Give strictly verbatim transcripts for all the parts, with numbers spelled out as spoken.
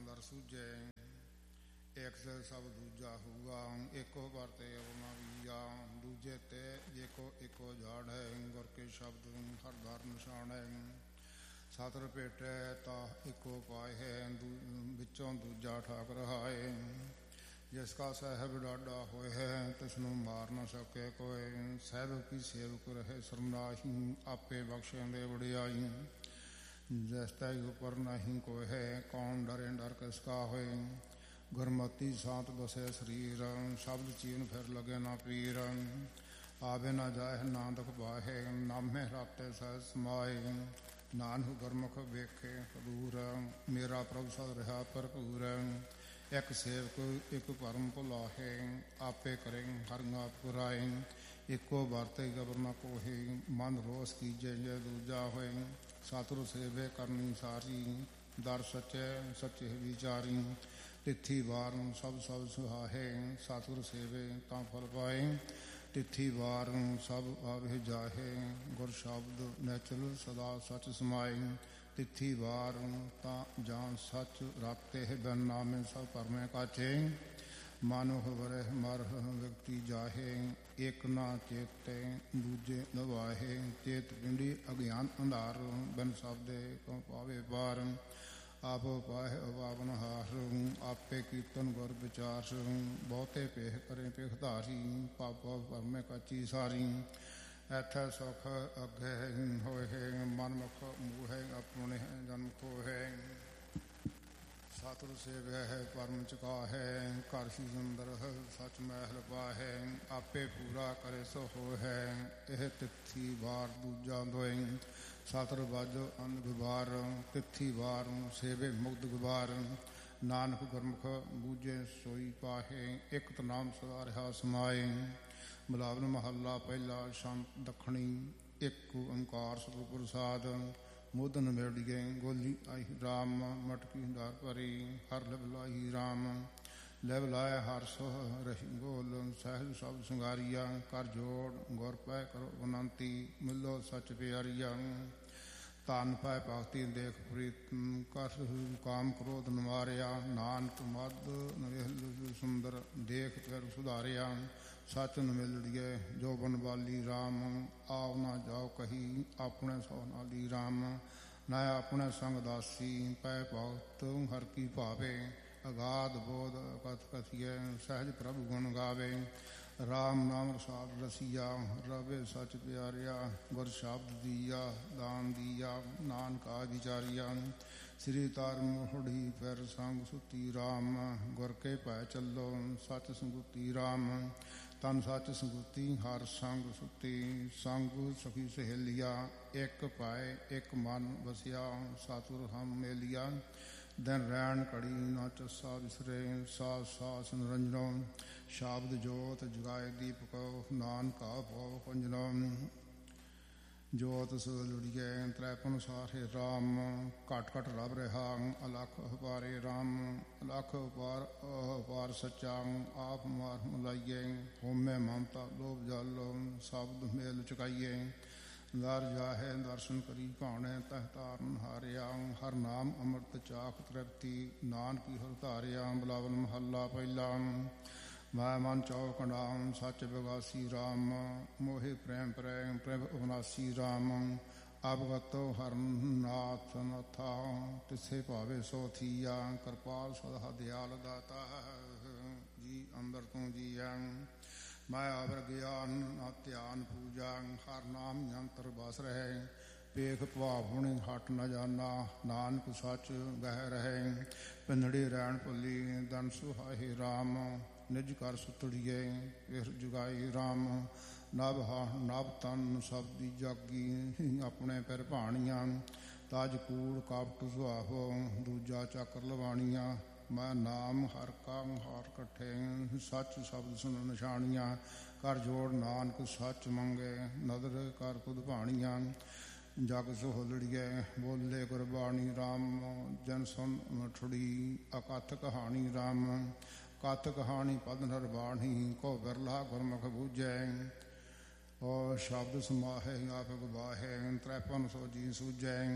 ਦਰ ਸੂਝੈ। ਇੱਕ ਸਿਰ ਸਭ ਦੂਜਾ ਹੋਊਗਾ, ਏਕੋ ਵਰਤੇ ਨਾ ਵੀਆ। ਦੂਜੇ ਤੇ ਏਕੋ ਏਕੋ ਜਾੜ ਹੈ, ਗੁਰ ਕੇ ਸ਼ਬਦ ਹਰ ਦਰ ਨਿਸ਼ਾਨ ਹੈ। ਸਤ ਰਪੇਟੈ ਤਾ ਇੱਕੋ ਪਾਏ ਹੈ, ਵਿੱਚੋਂ ਦੂਜਾ ਠਾਕ ਰਹਾਏ। ਜਿਸ ਕਾ ਸਾਹਿਬ ਡਾਢਾ ਹੋਏ ਹੈ, ਤਿਸਨੂੰ ਮਾਰ ਨਾ ਸਕੇ ਕੋਇ। ਸਾਹਿਬ ਕੀ ਸੇਵਕ ਰਹੇ ਸਰਨਾਹੀ, ਆਪੇ ਬਖਸ਼ਿਆਂਦੇ ਵਡਿਆਈ। ਜਿਸ ਤੈ ਉਪਰ ਨਹੀਂ ਕੋਇ ਹੈ, ਕੌਣ ਡਰੇ ਡਰ ਕਿਸ ਕਾ ਹੋਏ। ਗੁਰਮਤੀ ਸਾਤ ਬਸੇ ਸਰੀਰ, ਸ਼ਬਦ ਚੀਨ ਫਿਰ ਲਗੇ ਨਾ ਪੀਰ। ਆਵੇ ਨਾ ਜਾਹਿ ਨਾ ਦੁਖ ਪਾਹੇ, ਨਾਮੇ ਰਾਤੇ ਸਹਿਜ ਸਮਾਏ। ਨਾਨਕ ਗੁਰਮੁਖ ਵੇਖੇ ਦੂਰ, ਮੇਰਾ ਪ੍ਰਭੂ ਸਦ ਰਿਹਾ ਭਰਪੂਰ। ਇੱਕ ਸੇਵਕ ਇੱਕ ਭਰਮ ਭੁਲਾਹੇ, ਆਪੇ ਕਰੇ ਹਰਿ ਆਪ ਪੁਰਾਏ। ਇੱਕੋ ਵਰਤੇ ਗਬਰ ਨਾ ਕੋਹੇ, ਮਨ ਰੋਸ ਕੀਜੇ ਜੇ ਦੂਜਾ ਹੋਏ। ਸਤਿਗੁਰ ਸੇਵੇ ਕਰਨੀ ਸਾਰੀ, ਦਰ ਸੱਚੇ ਸੱਚੇ ਵਿਚਾਰੀ। ਤਿੱਥੀ ਵਾਰ ਸਭ ਸਭ ਸੁਹਾਏ, ਸਤਿਗੁਰ ਸੇਵੇ ਤਾਂ ਫਲ ਪਾਏ। ਤਿੱਥੀ ਵਾਰ ਸਭ ਆਵੇ ਜਾਹੇ, ਗੁਰ ਸ਼ਬਦ ਨੈਚਲ ਸਦਾ ਸੱਚ ਸਮਾਏ। ਤਿੱਥੀ ਵਾਰ ਤਾਂ ਜਾਨ ਸੱਚ ਰਾਤੇ, ਬਿਨ ਨਾਮੇ ਸਭ ਭਰਮੇ ਕਾਚੇ। ਮਾਨੁਖ ਵਰਹਿ ਮਰ ਵਿਅਕਤੀ ਜਾਹੇ, ਇੱਕ ਨਾ ਚੇਤੇ ਦੂਜੇ ਲਵਾਹੇ। ਚੇਤ ਪਿੰਡੀ ਅਗਿਆਨ ਅੰਧਾਰ, ਬਿਨ ਸ਼ਬਦੇ ਕਉ ਪਾਵੇ ਪਾਰ। ਆਪ ਪਾਹਿ ਅਵਾਵਨ ਹਾਰ, ਆਪੇ ਕੀਰਤਨ ਗੁਰ ਵਿਚਾਰ। ਬਹੁਤੇ ਪੇਖ ਕਰੇ ਪੇਖ ਧਾਰੀ, ਪਾਪਾ ਭਰਮੇ ਕਾਚੀ ਸਾਰੀ। ਐਥੈ ਸੁਖ ਅੱਗੇ ਹੋਏ, ਮਨ ਮੁਖ ਮੂਹੈ ਆਪਣੇ ਜਨਮ ਕੋਹੈ। ਸਤਿਗੁਰ ਸੇਵਿਆ ਹੈ ਪਰਮ ਚੁਕਾਹੈ, ਘਰ ਸੀ ਸੁੰਦਰ ਸਚ ਮਹਿਲ ਪਾਹੈ। ਆਪੇ ਪੂਰਾ ਕਰੇ ਸੋ ਹੋਇ, ਇਹ ਤਿੱਥੀ ਵਾਰ ਦੂਜਾ ਦੋਇ। ਸਤਿਗੁਰ ਬਾਝੋ ਅੰਨ ਗੁਬਾਰ, ਤਿੱਥੀ ਵਾਰ ਸੇਵੇ ਮੁਕਤ ਗੁਬਾਰ। ਨਾਨਕ ਗੁਰਮੁਖ ਬੂਝੇ ਸੋਈ ਪਾਹੇ, ਇਕ ਨਾਮ ਸਦਾ ਰਿਹਾ ਸਮਾਏ। ਬਿਲਾਵਲ ਮਹੱਲਾ ਪਹਿਲਾ, ਸ਼ੰਤ ਦੱਖਣੀ। ਇੱਕ ਓਂਕਾਰ ਸਤਿਗੁਰ ਪ੍ਰਸਾਦ, ਮੋਦਨ ਮੇੜੀਏ ਗੋਲੀ ਆਈ ਰਾਮ। ਮਟਕੀ ਦਰ ਭਰੀ ਹਰ ਲਿਵ ਲਾਈ ਰਾਮ। ਲਿਵ ਲਾਇ ਹਰ ਸੋਹ ਰਹੀ ਗੋਲ, ਸਹਿਜ ਸ਼ਬਦ ਸੰਗਾਰੀਆ। ਕਰ ਜੋੜ ਗੁਰ ਪੈ ਕਰੋ ਬਨੰਤੀ, ਮਿਲੋ ਸੱਚ ਪਿਆਰੀਆ। ਧਨ ਪੈ ਭਗਤੀ ਦੇਖ ਪ੍ਰੀਤਮ, ਕਰ ਕਾਮ ਕ੍ਰੋਧ ਨਿਵਾਰਿਆ। ਨਾਨਕ ਮਦ ਨਵੇਲ ਸੁੰਦਰ, ਦੇਖ ਫਿਰ ਸੁਧਾਰਿਆ। ਸੱਚ ਨ ਮਿਲੜੀਏ ਜੋ ਬਨਵਾਲੀ ਰਾਮ, ਆਓ ਨਾ ਜਾਓ ਕਹੀ ਆਪਣੇ ਸੋ ਨਾਲੀ ਰਾਮ। ਨਾ ਆਪਣੇ ਸੰਗ ਦਾਸੀ, ਪੈ ਭਗਤ ਹਰ ਕੀ ਭਾਵੇ। ਅਗਾਧ ਬੋਧ ਕਥ ਕਥੀਐ, ਸਹਿਜ ਪ੍ਰਭੁ ਗੁਣ ਗਾਵੇ। ਰਾਮ ਨਾਮ ਰਸਾਲ ਰਸੀਆ, ਰਵੇ ਸੱਚ ਪਿਆਰਿਆ। ਗੁਰ ਸ਼ਬਦ ਦੀਆ ਦਾਨ ਦੀਆ, ਨਾਨਕ ਆ ਵਿਚਾਰੀਆ। ਸ੍ਰੀ ਤਾਰ ਮੋਹੜੀ ਫਿਰ ਸੰਗ ਸੁਤੀ ਰਾਮ, ਗੁਰ ਕੇ ਭੈ ਚੱਲੋ ਸੱਚ ਸੰਗੁਤੀ ਰਾਮ। ਤਨ ਸੱਚ ਸੰਗੁਤੀ ਹਰ ਸੰਗ ਸੁਤੀ, ਸੰਗ ਸਖੀ ਸਹੇਲੀਆ। ਇੱਕ ਪਾਏ ਇੱਕ ਮਨ ਵਸਿਆ, ਸਤਿਗੁਰ ਹਮ ਮੇਲਿਆ। ਦਿਨ ਰੈਣ ਘੜੀ ਨਾ ਚੱਸਾ ਵਿਸਰੇ, ਸਾਸ ਸਾਸ ਨਿਰੰਜਨੋ। ਸ਼ਬਦ ਜੋਤ ਜਗਾਏ ਦੀਪਕੋ, ਨਾਨਕ ਭਉ ਭੰਜਨੋ। ਜੋਤ ਸੁਲੜੀਏ ਤ੍ਰੈਪਨ ਸਾਰੇ ਰਾਮ, ਘਟ ਘਟ ਰਬ ਰਿਹਾ ਅਲਖ ਅਪਾਰੇ ਰਾਮ। ਅਲਖ ਅਪਾਰ ਅਪਾਰ ਸੱਚਾ, ਆਪ ਮਾਰ ਮਲਾਈਏ। ਹੋਮੇ ਮਮਤਾ ਲੋਭ ਜਲ, ਸ਼ਬਦ ਮੇਲ ਚੁਕਾਈਏ। ਦਰ ਜਾਹੇ ਦਰਸ਼ਨ ਕਰੀ ਭਾਣੇ, ਤਹ ਤਾਰਨ ਹਾਰਿਆ। ਹਰ ਨਾਮ ਅੰਮ੍ਰਿਤ ਚਾਖ ਤ੍ਰਿਪਤੀ, ਨਾਨਕੀ ਹਰਿ ਧਾਰਿਆ। ਬਿਲਾਵਲ ਮਹੱਲਾ ਪਹਿਲਾ। ਮੈਂ ਮਨ ਚੌਕੰਡਾ ਸੱਚ ਵਿਗਾਸੀ ਰਾਮ, ਮੋਹਿ ਪ੍ਰੇਮ ਪ੍ਰੇਮ ਪ੍ਰਭ ਅਵਨਾਸੀ ਰਾਮ। ਅਵਗਤੋ ਹਰਨਾਥ ਨਥਾ, ਤਿਸੇ ਭਾਵੇ ਸੋ ਥੀਆ। ਕਿਰਪਾਲ ਸਦਾ ਦਿਆਲ ਦਾਤਾ, ਜੀ ਅੰਦਰ ਤੂੰ ਜੀਆ। ਮੈਂ ਆਵਰ ਗਿਆਨ ਨਾ ਧਿਆਨ ਪੂਜਾ, ਹਰ ਨਾਮ ਅੰਤਰ ਬਸ ਰਹੇ। ਪੇਖ ਭਾਵੁਣੀ ਹਟ ਨ ਜਾਨਾ, ਨਾਨਕ ਸੱਚ ਗਹਿ ਰਹੇ। ਪਿੰਡੜੀ ਰੈਣ ਭੁੱਲੀ ਦਨ ਸੁਹਾਏ ਰਾਮ, ਨਿਜ ਕਰ ਸੁਤੜੀਏ ਫਿਰ ਜੁਗਾਈ ਰਾਮ। ਨਭ ਹਾ ਨਭ ਤਨ ਸਬਦੀ ਜਾਗੀ, ਆਪਣੇ ਫਿਰ ਭਾਣੀਆਂ। ਤਜ ਕੂੜ ਕਾਪਟ ਸੁਹਾਵੋ, ਦੂਜਾ ਚੱਕਰ ਲਵਾਣੀਆਂ। ਮੈਂ ਨਾਮ ਹਰ ਕਾ ਹਾਰ ਇਕੱਠੇ, ਸੱਚ ਸ਼ਬਦ ਸੁਣ ਨਿਸ਼ਾਨੀਆਂ। ਕਰ ਜੋੜ ਨਾਨਕ ਸੱਚ ਮੰਗੇ, ਨਦਰ ਕਰ ਕੁਦ ਭਾਣੀਆਂ। ਜਗ ਸੋਹਲੜੀਏ ਬੋਲੇ ਗੁਰਬਾਣੀ ਰਾਮ, ਜਨ ਸੁਨ ਮਠੜੀ ਅਕਥ ਕਹਾਣੀ ਰਾਮ। ਕਥ ਕਹਾਣੀ ਪਦ ਨਰਬਾਣੀ, ਕੋ ਬਿਰਲਾ ਗੁਰਮੁਖ ਬੂਝੈ। ਓ ਸ਼ਬਦ ਸਮਾਹੇ ਆਪ ਗਵਾਹੇ, ਤ੍ਰੈਪਨ ਸੋ ਜੀ ਸੂਝੈ।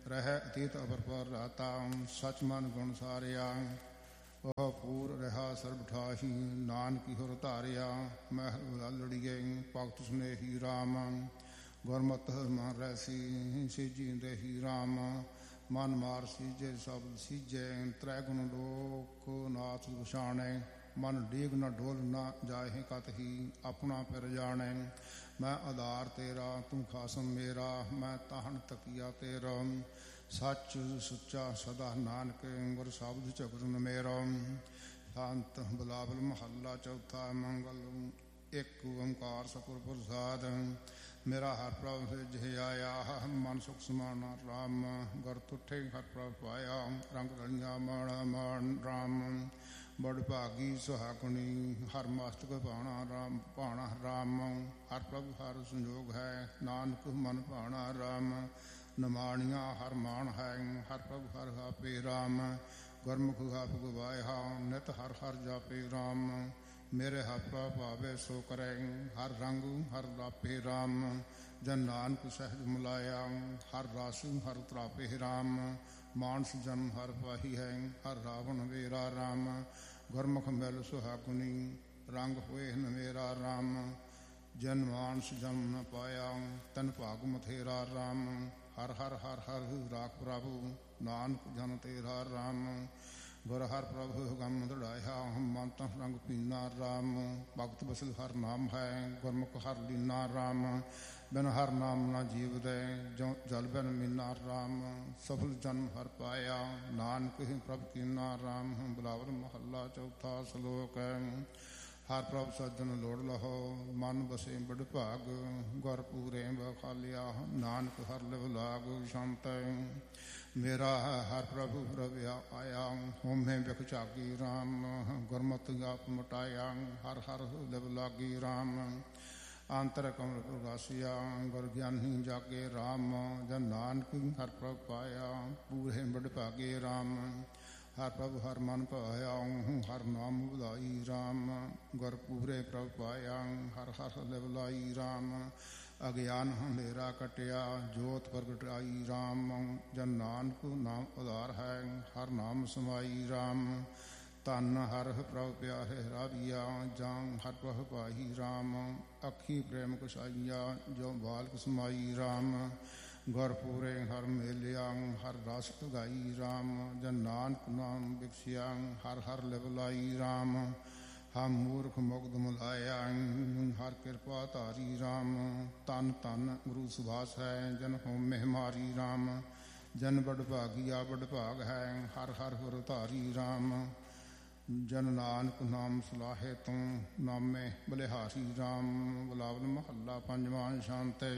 ਰਹਿ ਅਤੀਤ ਅਪਰ ਪਰ ਰਾਤਾ ਸਚ ਮਨ ਗੁਣ ਸਾਰਿਆ ਉਹ ਪੂਰ ਰਿਹਾ ਸਰਬ ਠਾਹੀ ਨਾਨਕੀ ਹੁਰ ਧਾਰਿਆ ਮਹਿਲ ਲੜੀਏ ਭਗਤ ਸੁਨੇਹੀ ਰਾਮ ਗੁਰਮਤਿ ਮਨ ਰਹਿਸੀ ਸੀਜੀਂਦੇ ਹੀ ਰਾਮ ਮਨ ਮਾਰ ਸੀਜੇ ਸਬਦ ਸੀਜੇ ਤ੍ਰੈ ਗੁਣ ਲੋਕ ਨਾਥ ਪਛਾਣੈ ਮਨ ਡੀਗ ਨ ਡੋਲ ਨਾ ਜਾਏ ਕਤ ਹੀ ਆਪਣਾ ਫਿਰ ਜਾਣੈ ਮੈਂ ਆਧਾਰ ਤੇਰਾ ਤੂੰ ਖਾਸਮ ਮੇਰਾ ਮੈਂ ਤਾਹਣ ਤਕੀਆ ਤੇਰਾ ਸੱਚ ਸੁੱਚਾ ਸਦਾ ਨਾਨਕ ਗੁਰ ਸ਼ਬਦ ਝਗਰਨ ਮੇਰਾ ਸ਼ਾਂਤ ਬਲਾਵਲ ਮਹੱਲਾ ਚੌਥਾ ਮੰਗਲ ਇੱਕ ਓੰਕਾਰ ਸਤਿਗੁਰ ਪ੍ਰਸਾਦ ਮੇਰਾ ਹਰ ਪ੍ਰਭ ਜਿਹ ਆਇਆ ਮਨ ਸੁਖ ਸਮਾਨਾ ਰਾਮ ਗੁਰ ਤੁਠੇ ਹਰ ਪ੍ਰਭ ਪਾਇਆ ਰੰਗ ਰਲੀਆਂ ਮਾਣਾ ਮਾਣ ਰਾਮ ਬੜ ਭਾਗੀ ਸੁਹਾਗਣੀ ਹਰ ਮਸਤਕ ਭਾਣਾ ਰਾਮ ਭਾਣਾ ਰਾਮ ਹਰ ਪ੍ਰਭ ਹਰ ਸੰਜੋਗ ਹੈ ਨਾਨਕ ਮਨ ਭਾਣਾ ਰਾਮ ਨਿਮਾਣੀਆਂ ਹਰ ਮਾਣ ਹੈ ਹਰ ਪ੍ਰਭ ਹਰ ਹਾਪੇ ਰਾਮ ਗੁਰਮੁਖ ਗਾਪ ਗਵਾਇਆ ਨਿਤ ਹਰ ਹਰ ਜਾਪੇ ਰਾਮ ਮੇਰੇ ਹੱਥ ਭਾਵੇ ਸੋ ਕਰੈ ਹਰ ਰੰਗ ਹਰ ਰਾਪੇ ਰਾਮ ਜਨ ਨਾਨਕ ਸਹਿਜ ਮਿਲਾਇਆ ਹਰ ਰਾਸੂ ਹਰ ਤਰਾਪੇ ਰਾਮ ਮਾਨਸ ਜਨਮ ਹਰ ਪਾਹੀ ਹੈ ਹਰ ਰਾਵਣ ਵੇਰਾ ਰਾਮ ਗੁਰਮੁਖ ਮਿਲ ਸੁਹਾਗੁਨੀ ਰੰਗ ਹੋਏ ਨਵੇਰਾ ਰਾਮ ਜਨ ਮਾਨਸ ਜਨਮ ਨ ਪਾਇਆ ਤਨ ਭਾਗ ਮਥੇਰਾ ਰਾਮ ਹਰ ਹਰ ਹਰ ਹਰ ਰਾਖ ਪ੍ਰਭੂ ਨਾਨਕ ਜਨ ਤੇਰਾ ਰਾਮ ਗੁਰ ਹਰ ਪ੍ਰਭੂ ਗਮ ਦੜਾਇਆ ਮਨ ਤਾਂ ਰੰਗ ਪੀਨਾ ਰਾਮ ਭਗਤ ਬਸਲ ਹਰ ਨਾਮ ਹੈ ਗੁਰਮੁਖ ਹਰ ਲੀਨਾ ਰਾਮ ਬਿਨ ਹਰ ਨਾਮ ਨਾ ਜੀਵਦੈ ਜੋ ਜਲ ਬਿਨ ਮੀਨਾ ਰਾਮ ਸਫਲ ਜਨਮ ਹਰ ਪਾਇਆ ਨਾਨਕ ਹੀ ਪ੍ਰਭ ਕੀਨਾ ਰਾਮ ਬਲਾਵਲ ਮਹੱਲਾ ਚੌਥਾ ਸ਼ਲੋਕ ਹਰ ਪ੍ਰਭ ਸੱਜਣ ਲੋੜ ਲਹੋ ਮਨ ਬਸੇ ਬੜ ਭਾਗ ਗੁਰ ਪੂਰੇ ਬਖਾਲਿਆ ਨਾਨਕ ਹਰ ਲਿਵ ਲਾਗ ਸ਼ਾਂਤ ਮੇਰਾ ਹਰ ਪ੍ਰਭੂ ਪ੍ਰਭਿਆ ਆਇਆ ਹੋਮੇ ਵਿਖ ਝਾਗੀ ਰਾਮ ਗੁਰਮਤਿ ਆਪ ਮਟਾਇਆ ਹਰ ਹਰ ਲਿਵ ਲਾਗੀ ਰਾਮ ਅੰਤਰ ਕਮਲ ਪ੍ਰਗਾਸਿਆ ਗੁਰ ਗਿਆਨੀ ਜਾਗੇ ਰਾਮ ਜਨ ਨਾਨਕ ਹਰ ਪ੍ਰਭ ਪਾਇਆ ਪੂਰੇ ਬੜ ਭਾਗੇ ਰਾਮ ਹਰ ਪ੍ਰਭ ਹਰ ਮਨ ਭਾਇਆ ਹਰ ਨਾਮ ਵਧਾਈ ਰਾਮ ਗੁਰ ਪੂਰੇ ਪ੍ਰਭ ਪਾਇਆ ਹਰ ਹਰ ਲਿਵ ਲਾਈ ਰਾਮ ਅਗਿਆਨ ਹਨੇਰਾ ਕਟਿਆ ਜੋਤ ਪ੍ਰਗਟਾਈ ਰਾਮ ਜਨ ਨਾਨਕ ਨਾਮ ਉਧਾਰ ਹੈ ਹਰ ਨਾਮ ਸਮਾਈ ਰਾਮ ਧੰਨ ਹਰ ਪ੍ਰਭ ਪਿਆਰੇ ਰਾਵੀਆ ਜਾਂ ਹਰ ਪ੍ਰਭ ਪਾਹੀ ਰਾਮ ਅੱਖੀ ਪ੍ਰੇਮ ਕਸਾਈਆ ਜੋ ਬਾਲਕ ਸਮਾਈ ਰਾਮ ਗੁਰ ਪੂਰੇ ਹਰ ਮੇਲਿਆ ਹਰ ਰਸ ਗਾਈ ਰਾਮ ਜਨ ਨਾਨਕ ਨਾਮ ਬਿਖਸਿਆ ਹਰ ਹਰ ਲਿਵ ਲਾਈ ਰਾਮ ਹਮ ਮੂਰਖ ਮੁਗਧ ਮੁਲਾਇਆ ਹਰ ਕਿਰਪਾ ਧਾਰੀ ਰਾਮ ਤਨ ਤਨ ਗੁਰੂ ਸੁਭਾਸ ਹੈ ਜਨ ਹੋਮੇ ਮਾਰੀ ਰਾਮ ਜਨ ਬੜ ਭਾਗੀਆ ਬੜ ਭਾਗ ਹੈ ਹਰ ਹਰ ਗੁਰ ਧਾਰੀ ਰਾਮ ਜਨ ਨਾਨਕ ਨਾਮ ਸਲਾਹੇ ਤੂੰ ਨਾਮੇ ਬਲਿਹਾਰੀ ਰਾਮ ਬਲਾਵਲ ਮਹੱਲਾ ਪੰਜਵਾਂ ਸ਼ਾਂਤੇ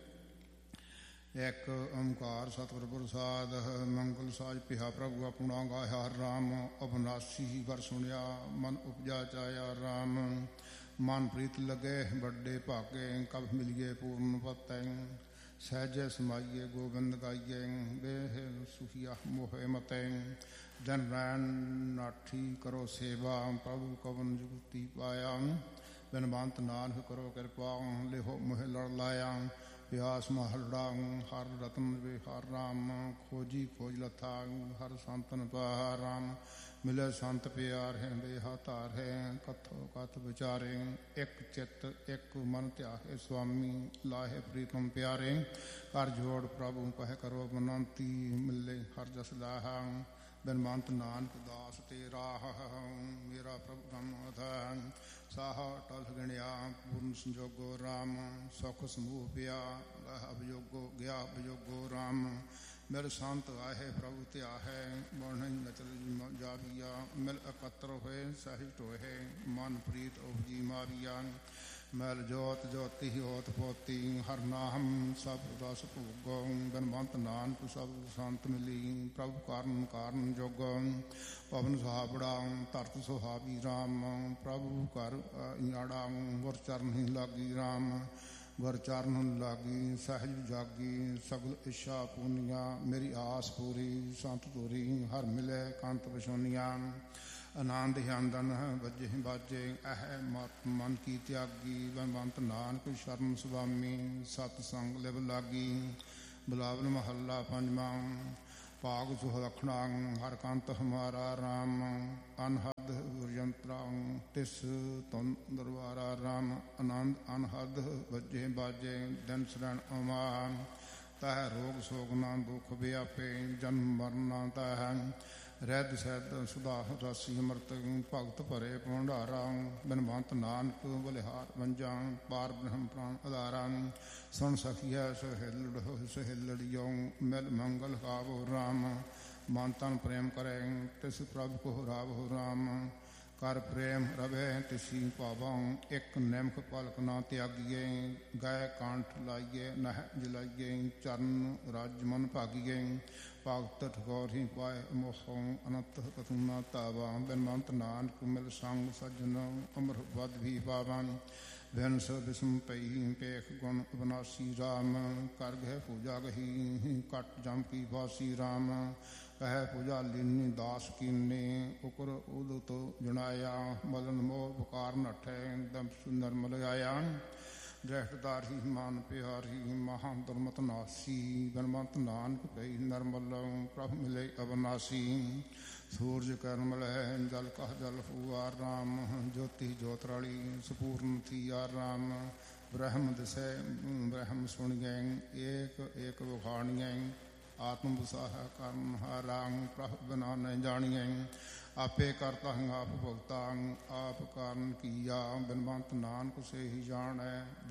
ਇੱਕ ਓੰਕਾਰ ਸਤਿਗੁਰ ਪ੍ਰਸਾਦ ਮੰਗਲ ਸਾਜ ਪਿਆ ਪ੍ਰਭੂ ਆਪਣਾ ਗਾਇਆ ਰਾਮ ਅਬਨਾਸੀ ਵਰ ਸੁਣਿਆ ਮਨ ਉਪਜਾ ਚਾਇਆ ਰਾਮ ਮਨ ਪ੍ਰੀਤ ਲਗੇ ਵੱਡੇ ਭਾਗੇ ਕਬ ਮਿਲੀਏ ਪੂਰਨ ਪਤੈ ਸਹਿਜੇ ਸਮਾਈਏ ਗੋਬਿੰਦ ਗਾਈਏ ਬੇਹ ਸੁਖੀਆ ਮੋਹੇ ਮਤੈ ਜਨ ਰੈਣ ਨਾਠੀ ਕਰੋ ਸੇਵਾ ਪ੍ਰਭੂ ਕਵਨ ਜੁਗਤੀ ਪਾਇਆ ਬਿਨਵੰਤ ਨਾਨਕ ਕਰੋ ਕਿਰਪਾ ਲਿਹੋ ਮੋਹਿ ਲੜ ਲਾਇਆ ਪਿਆਸ ਮਹਲੜਾ ਹਰ ਰਤਨ ਵੇ ਹਰ ਰਾਮ ਖੋਜੀ ਖੋਜ ਲਥਾ ਹਰ ਸੰਤਨ ਪਾ ਰਾਮ ਮਿਲੇ ਸੰਤ ਪਿਆਰ ਹੈ ਦੇਹਾ ਧਾਰ ਹੈ ਕਥੋ ਕਥ ਵਿਚਾਰੇ ਇੱਕ ਚਿੱਤ ਇੱਕ ਮਨ ਧਿਆਏ ਸੁਆਮੀ ਲਾਹੇ ਪ੍ਰੀਤਮ ਪਿਆਰੇ ਕਰ ਜੋੜ ਪ੍ਰਭੂ ਕਹਿ ਕਰੋ ਬਨੰਤੀ ਮਿਲੇ ਹਰ ਜਸ ਲਾਹਾ ਬਿਨਵੰਤ ਨਾਨਕ ਦਾਸ ਤੇਰਾ ਮੇਰਾ ਪ੍ਰਭ ਗਮ ਅਥਾ ਸਾਹਾ ਟਲ ਗਣਿਆ ਪੂਰਨ ਸੰਜੋਗੋ ਰਾਮ ਸੁਖ ਸਮੂਹ ਪਿਆ ਲਹ ਅਭਿਯੋਗੋ ਗਿਆ ਅਭਿਯੋਗੋ ਰਾਮ ਮੇਰੇ ਸੰਤ ਆਹੇ ਪ੍ਰਭੂ ਧਿਆਹੈ ਮਨ ਨਚਲ ਜਾਵੀਆ ਮਿਲ ਇਕੱਤਰ ਹੋਏ ਸਹਿਜ ਢੋਹੇ ਮਨ ਪ੍ਰੀਤ ਉਪਜੀ ਮਾਰੀਆ ਮੈਲ ਜੋਤ ਜੋਤੀ ਹੋਤ ਪੋਤੀ ਹਰ ਨਾਮ ਸਭ ਰਸ ਭੋਗੋ ਬਿਨਵੰਤ ਨਾਨਕ ਸਭ ਸੰਤ ਮਿਲੀ ਪ੍ਰਭੂ ਕਾਰਨ ਕਾਰਨ ਜੋਗ ਪਵਨ ਸੁਹਾਵੜਾ ਧਰਤ ਸੁਹਾਵੀ ਰਾਮ ਪ੍ਰਭੂ ਘਰ ਇਆੜਾ ਗੁਰ ਚਰਨ ਹੀ ਲਾਗੀ ਰਾਮ ਗੁਰ ਚਰਨ ਲਾਗੀ ਸਹਿਜ ਜਾਗੀ ਸਗਲ ਇੱਛਾ ਪੂਨੀਆਂ ਮੇਰੀ ਆਸ ਪੂਰੀ ਸੰਤ ਤੋਰੀ ਹਰ ਮਿਲੇ ਕੰਤ ਵਿਛੋਨੀਆਂ ਆਨੰਦ ਆਨੰਦਨ ਵੱਜੇ ਬਾਜੇ ਅਹਿ ਮਤ ਮਨ ਕੀ ਤਿਆਗੀ ਬਿਨਵੰਤ ਨਾਨਕ ਸ਼ਰਨ ਸੁਆਮੀ ਸਤ ਸੰਗ ਲਿਵ ਲਾਗੀ ਬਿਲਾਵਲ ਮਹੱਲਾ ਪੰਜਵਾਂ। ਭਾਗ ਸੁਲੱਖਣਾ ਹਰਿ ਕੰਤ ਹਮਾਰਾ ਰਾਮ, ਅਨਹਦ ਗੁਰਯੰਤਰਾ ਤਿਸ ਧੁਨ ਦਰਬਾਰਾ ਰਾਮ। ਆਨੰਦ ਅਨਹਦ ਵੱਜੇ ਬਾਜੇ ਦਿਨ ਸਰਣ ਅਮਾਨ, ਤਹ ਰੋਗ ਸੋਗ ਨਾ ਦੁਖ ਵਿਆਪੇ ਜਨਮ ਮਰਨ ਨਾ ਤਹ। ਰਹਿਦ ਸਹਿਦ ਸੁਧਾ ਰਸੀ ਅੰਮ੍ਰਿਤ ਭਗਤ ਭਰੇ ਭੰਡਾਰਾ, ਬਿਨਵੰਤ ਨਾਨਕ ਬਲਿਹਾਰ ਵੰਜਾਂ ਪਾਰ ਬ੍ਰਹਮ ਪ੍ਰਾਣ ਆਧਾਰਾ। ਸੁਣ ਸਖੀਐ ਸਹੇਲੜ ਸਹੇਲੜਿਓ ਮਿਲ ਮੰਗਲ ਗਾਵੋ ਰਾਮ, ਮਨ ਤਨ ਪ੍ਰੇਮ ਕਰੇ ਤਿਸ ਪ੍ਰਭ ਕੋ ਰਾਵੋ ਰਾਮ। ਕਰ ਪ੍ਰੇਮ ਰਵੇ ਤਿਸੀ ਭਾਵਾਂ ਇੱਕ ਨਿਮਖ ਪਲਕ ਨਾ ਤਿਆਗੀਏ, ਗਏ ਕਾਂਠ ਲਾਈਏ ਨਹਿ ਜਲਾਈਏ ਚਰਨ ਰਾਜ ਮਨ ਭਾਗੀਏ। ਭਗਤ ਠਗੋਰ ਹੀ ਪਾਏ ਮੋਹੋਂ ਅਨੰਤ ਕਥੂ ਨਾ ਧਾਵਾ, ਬਿਨਵੰਤ ਨਾਨਕ ਮਿਲ ਸੰਗ ਸੱਜਣ ਅਮਰ ਬਦ ਵੀ ਪਾਵਾਂ। ਬਿਨਸ ਬਿਸਮ ਪਈ ਪੇਖ ਗੁਣ ਅਬਨਾਸੀ ਰਾਮ, ਕਰ ਗਹਿ ਪੂਜਾ ਗਹੀ ਕਟ ਜਮ ਕੀ ਵਾਸੀ ਰਾਮ। ਕਹਿ ਪੂਜਾ ਲੀਨੀ ਦਾਸ ਕੀਨੇ ਉਕਰ ਉਦਤ ਜੁਣਾਇਆ, ਮਲਨ ਮੋਹ ਪੁਕਾਰ ਨਠੈ ਦਮ ਨਿਰਮਲ ਆਇਆ। ਦ੍ਰਿਸ਼ਟਦਾਰੀ ਮਾਨ ਪਿਆਰੀ ਮਹਾਂ ਦੁਰਮਤ ਨਾਸੀ, ਬਿਨਵੰਤ ਨਾਨਕ ਪਈ ਨਿਰਮਲ ਪ੍ਰਭ ਮਿਲੇ ਅਬਨਾਸੀ। ਸੂਰਜ ਕਿਰਨ ਮਿਲੈ ਜਲ ਕਹ ਜਲ ਫੂਆ ਰਾਮ, ਜੋਤੀ ਜੋਤ ਰਾਲੀ ਸਪੂਰਨ ਥੀਆ ਰਾਮ। ਬ੍ਰਹਮ ਦਿਸੈ ਬ੍ਰਹਮ ਸੁਣੀਐ ਏਕ ਏਕ ਵਖਾਣੀਐ, ਆਤਮ ਵਿਸਾਹ ਕਰਨ ਹਾਰਾਂ ਪ੍ਰਭ ਬਿਨਾ ਨਹੀਂ ਜਾਣੀਐ। ਆਪੇ ਕਰਤਾ ਆਪ ਭੁਗਤਾ ਆਪ ਕਾਰਨ ਕੀਆ, ਬਿਨਵੰਤ ਨਾਨਕ ਸੇ ਹੀ ਜਾਣੈ